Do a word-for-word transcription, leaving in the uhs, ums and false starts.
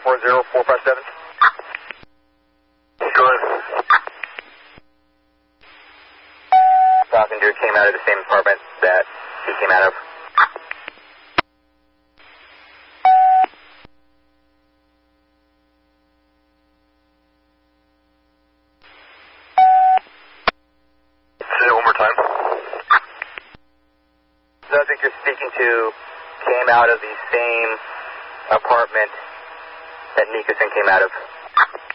four four zero four five seven. Good. Falcon Deer came out of the same apartment that he came out of. Say it one more time. The subject you're speaking to came out of the same apartment that Nickerson came out of.